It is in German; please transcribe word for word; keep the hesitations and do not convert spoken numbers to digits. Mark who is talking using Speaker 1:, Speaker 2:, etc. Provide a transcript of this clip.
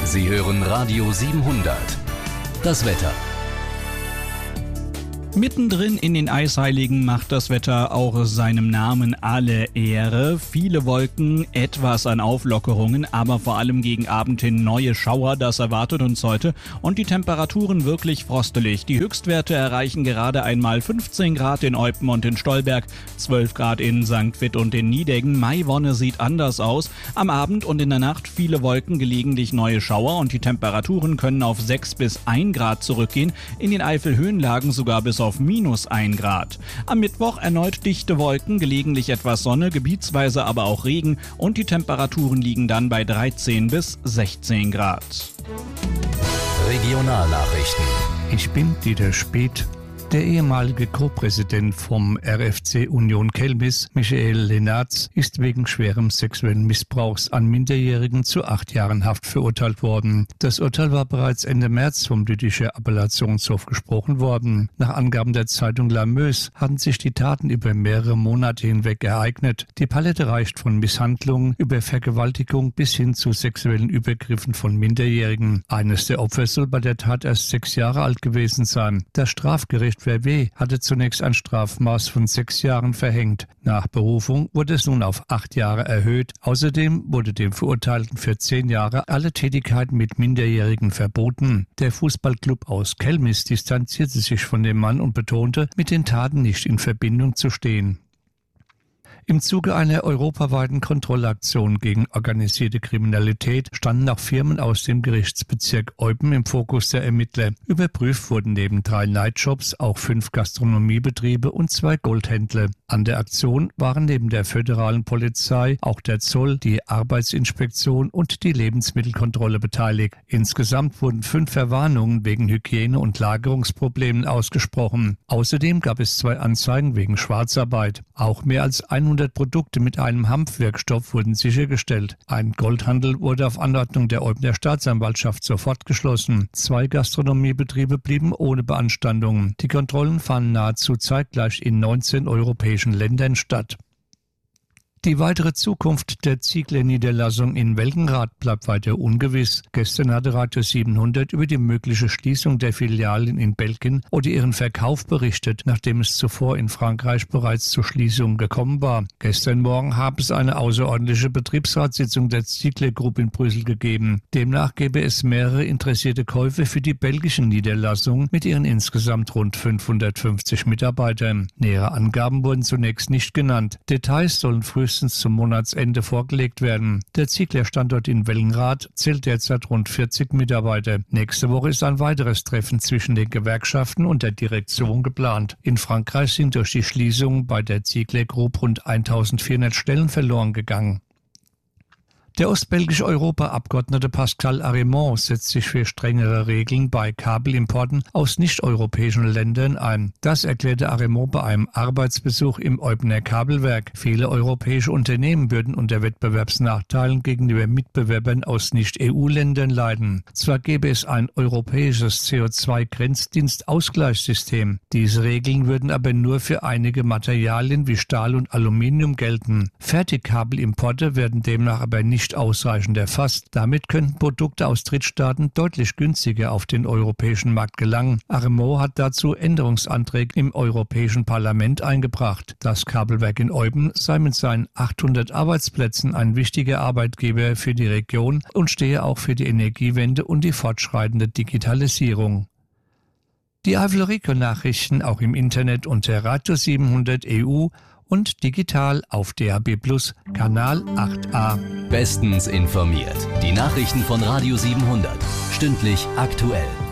Speaker 1: Sie hören Radio siebenhundert. Das Wetter.
Speaker 2: Mittendrin in den Eisheiligen macht das Wetter auch seinem Namen alle Ehre. Viele Wolken, etwas an Auflockerungen, aber vor allem gegen Abend hin neue Schauer, das erwartet uns heute. Und die Temperaturen wirklich frostelig. Die Höchstwerte erreichen gerade einmal fünfzehn Grad in Eupen und in Stolberg, zwölf Grad in Sankt Vith und in Nideggen. Maiwonne sieht anders aus. Am Abend und in der Nacht viele Wolken, gelegentlich neue Schauer und die Temperaturen können auf sechs bis ein Grad zurückgehen. In den Eifelhöhenlagen sogar bis auf auf minus ein Grad. Am Mittwoch erneut dichte Wolken, gelegentlich etwas Sonne, gebietsweise aber auch Regen und die Temperaturen liegen dann bei dreizehn bis sechzehn Grad.
Speaker 1: Regionalnachrichten.
Speaker 3: Ich bin Dieter Speth. Der ehemalige Co-Präsident vom R F C Union Kelmis, Michael Lenartz, ist wegen schwerem sexuellen Missbrauchs an Minderjährigen zu acht Jahren Haft verurteilt worden. Das Urteil war bereits Ende März vom Lütticher Appellationshof gesprochen worden. Nach Angaben der Zeitung La Meuse hatten sich die Taten über mehrere Monate hinweg ereignet. Die Palette reicht von Misshandlungen über Vergewaltigung bis hin zu sexuellen Übergriffen von Minderjährigen. Eines der Opfer soll bei der Tat erst sechs Jahre alt gewesen sein. Das Strafgericht Verweh hatte zunächst ein Strafmaß von sechs Jahren verhängt. Nach Berufung wurde es nun auf acht Jahre erhöht. Außerdem wurde dem Verurteilten für zehn Jahre alle Tätigkeiten mit Minderjährigen verboten. Der Fußballclub aus Kelmis distanzierte sich von dem Mann und betonte, mit den Taten nicht in Verbindung zu stehen. Im Zuge einer europaweiten Kontrollaktion gegen organisierte Kriminalität standen auch Firmen aus dem Gerichtsbezirk Eupen im Fokus der Ermittler. Überprüft wurden neben drei Nightshops auch fünf Gastronomiebetriebe und zwei Goldhändler. An der Aktion waren neben der föderalen Polizei auch der Zoll, die Arbeitsinspektion und die Lebensmittelkontrolle beteiligt. Insgesamt wurden fünf Verwarnungen wegen Hygiene- und Lagerungsproblemen ausgesprochen. Außerdem gab es zwei Anzeigen wegen Schwarzarbeit. Auch mehr als hundert Produkte mit einem Hanfwirkstoff wurden sichergestellt. Ein Goldhandel wurde auf Anordnung der Eupener Staatsanwaltschaft sofort geschlossen. Zwei Gastronomiebetriebe blieben ohne Beanstandungen. Die Kontrollen fanden nahezu zeitgleich in neunzehn europäischen Ländern statt. Die weitere Zukunft der Ziegler-Niederlassung in Welgenrath bleibt weiter ungewiss. Gestern hatte Radio siebenhundert über die mögliche Schließung der Filialen in Belgien oder ihren Verkauf berichtet, nachdem es zuvor in Frankreich bereits zur Schließung gekommen war. Gestern Morgen habe es eine außerordentliche Betriebsratssitzung der Ziegler Group in Brüssel gegeben. Demnach gäbe es mehrere interessierte Käufe für die belgischen Niederlassungen mit ihren insgesamt rund fünfhundertfünfzig Mitarbeitern. Nähere Angaben wurden zunächst nicht genannt. Details sollen frühestens zum Monatsende vorgelegt werden. Der Ziegler-Standort in Welgenrath zählt derzeit rund vierzig Mitarbeiter. Nächste Woche ist ein weiteres Treffen zwischen den Gewerkschaften und der Direktion geplant. In Frankreich sind durch die Schließung bei der Ziegler Group rund eintausendvierhundert Stellen verloren gegangen. Der ostbelgische Europaabgeordnete Pascal Arimont setzt sich für strengere Regeln bei Kabelimporten aus nicht-europäischen Ländern ein. Das erklärte Arimont bei einem Arbeitsbesuch im Eupener Kabelwerk. Viele europäische Unternehmen würden unter Wettbewerbsnachteilen gegenüber Mitbewerbern aus Nicht-E U-Ländern leiden. Zwar gäbe es ein europäisches C O zwei Grenzdienstausgleichssystem. Diese Regeln würden aber nur für einige Materialien wie Stahl und Aluminium gelten. Fertigkabelimporte werden demnach aber nicht ausreichend erfasst. Damit könnten Produkte aus Drittstaaten deutlich günstiger auf den europäischen Markt gelangen. Arimont hat dazu Änderungsanträge im Europäischen Parlament eingebracht. Das Kabelwerk in Eupen sei mit seinen achthundert Arbeitsplätzen ein wichtiger Arbeitgeber für die Region und stehe auch für die Energiewende und die fortschreitende Digitalisierung. Die Eifel-Region-Nachrichten auch im Internet unter Radio siebenhundert E U und digital auf D A B Plus, Kanal acht a.
Speaker 1: Bestens informiert. Die Nachrichten von Radio siebenhundert. Stündlich aktuell.